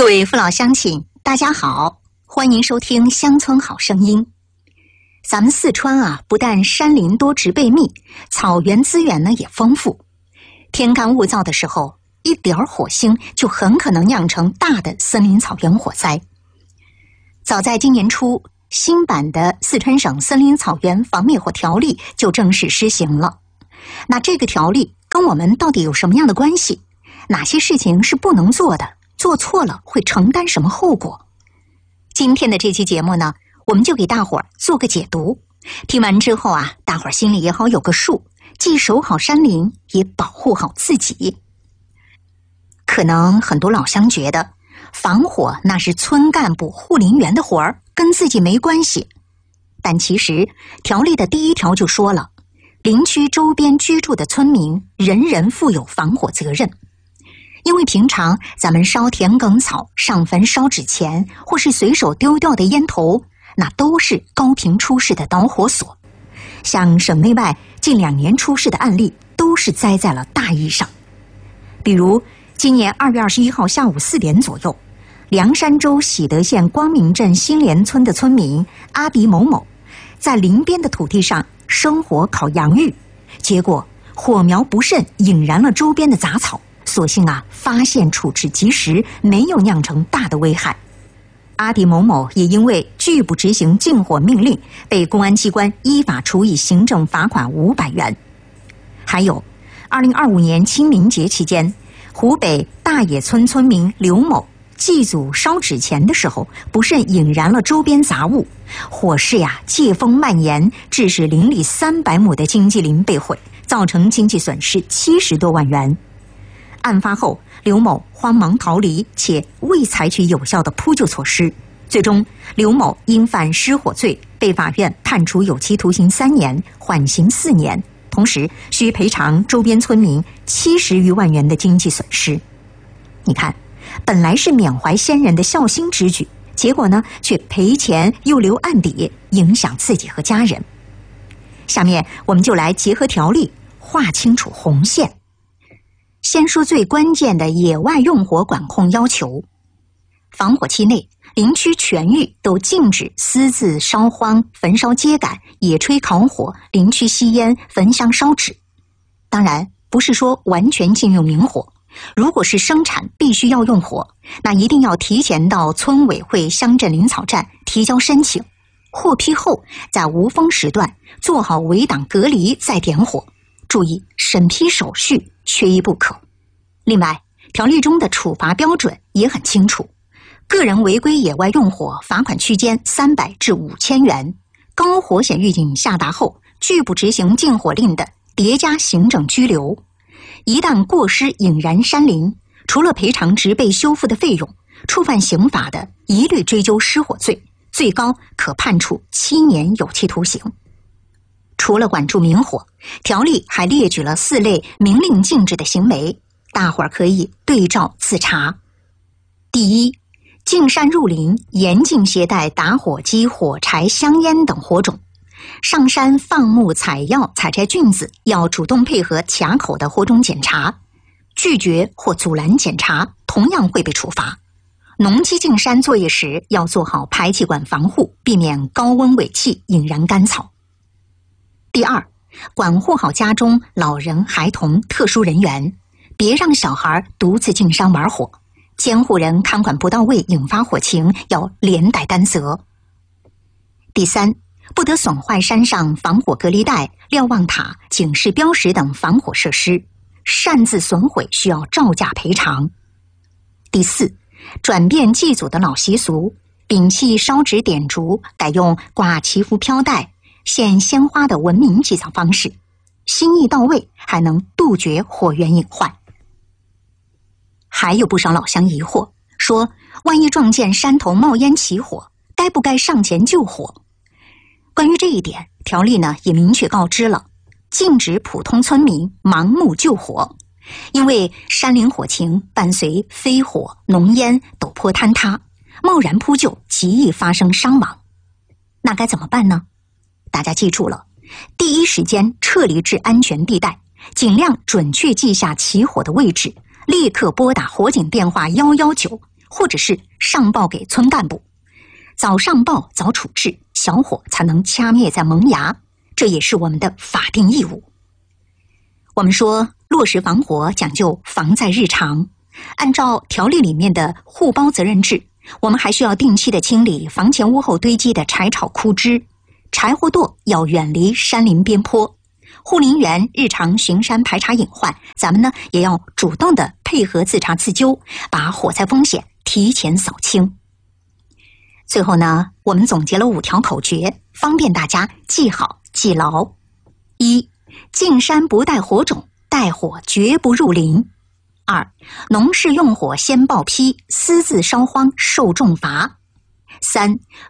位父老乡亲，大家好，欢迎收听乡村好声音。咱们四川啊，不但山林多植被密，草原资源呢也丰富。天干物燥的时候，一点火星就很可能酿成大的森林草原火灾。早在今年初，新版的四川省森林草原防灭火条例就正式施行了。那这个条例跟我们到底有什么样的关系？哪些事情是不能做的？做错了会承担什么后果？今天的这期节目呢，我们就给大伙儿做个解读。听完之后啊，大伙儿心里也好有个数，既守好山林，也保护好自己。可能很多老乡觉得，防火那是村干部、护林员的活儿，跟自己没关系。但其实，条例的第1条就说了，林区周边居住的村民，人人负有防火责任。因为平常咱们烧田埂草、上坟烧纸钱，或是随手丢掉的烟头，那都是高频出事的导火索。像省内外近2年出事的案例，都是栽在了大意上。比如今年2月21号下午4点左右，凉山州喜德县光明镇新联村的村民阿比某某，在林边的土地上生火烤洋芋，结果火苗不慎引燃了周边的杂草。所幸啊，发现处置及时，没有酿成大的危害。阿迪某某也因为拒不执行禁火命令，被公安机关依法处以行政罚款500元。还有，2025年清明节期间，湖北大冶村村民刘某祭祖烧纸钱的时候，不慎引燃了周边杂物，火势呀借风蔓延，致使邻里300亩的经济林被毁，造成经济损失70多万元。案发后，刘某慌忙逃离，且未采取有效的扑救措施。最终，刘某因犯失火罪，被法院判处有期徒刑3年，缓刑4年，同时需赔偿周边村民70余万元的经济损失。你看，本来是缅怀先人的孝心之举，结果呢，却赔钱又留案底，影响自己和家人。下面我们就来结合条例，划清楚红线。先说最关键的野外用火管控要求。防火期内，林区全域都禁止私自烧荒、焚烧秸秆、野炊烤火、林区吸烟、焚香烧纸。当然，不是说完全禁用明火。如果是生产必须要用火，那一定要提前到村委会、乡镇林草站提交申请，获批后在无风时段做好围挡隔离再点火。注意审批手续缺一不可。另外，条例中的处罚标准也很清楚，个人违规野外用火罚款区间300至5000元，高火险预警下达后拒不执行禁火令的，叠加行政拘留。一旦过失引燃山林，除了赔偿植被修复的费用，触犯刑法的一律追究失火罪，最高可判处7年有期徒刑。除了管住明火，条例还列举了4类明令禁止的行为，大伙儿可以对照自查。第一，进山入林，严禁携带打火机、火柴、香烟等火种。上山放牧、采药、采摘菌子，要主动配合卡口的火种检查，拒绝或阻拦检查，同样会被处罚。农机进山作业时，要做好排气管防护，避免高温尾气引燃干草。第二，管护好家中老人、孩童、特殊人员，别让小孩独自进山玩火，监护人看管不到位引发火情，要连带担责。第三，不得损坏山上防火隔离带、瞭望塔、警示标识等防火设施，擅自损毁需要照价赔偿。第四，转变祭祖的老习俗，摒弃烧纸点烛，改用挂祈福飘带、献鲜花的文明祭扫方式，心意到位，还能杜绝火源隐患。还有不少老乡疑惑，说万一撞见山头冒烟起火，该不该上前救火？关于这一点，条例呢也明确告知了，禁止普通村民盲目救火，因为山林火情伴随飞火、浓烟、陡坡坍塌，贸然扑救极易发生伤亡。那该怎么办呢？大家记住了，第一时间撤离至安全地带，尽量准确记下起火的位置，立刻拨打火警电话119， 或者是上报给村干部。早上报早处置，小火才能掐灭在萌芽，这也是我们的法定义务。我们说落实防火讲究防在日常，按照条例里面的互包责任制，我们还需要定期的清理房前屋后堆积的柴草枯枝，柴火垛要远离山林边坡，护林员日常巡山排查隐患，咱们呢也要主动的配合自查自纠，把火灾风险提前扫清。最后呢，我们总结了5条口诀，方便大家记好记牢。1. 进山不带火种，带火绝不入林。2. 农事用火先报批，私自烧荒受重罚。3.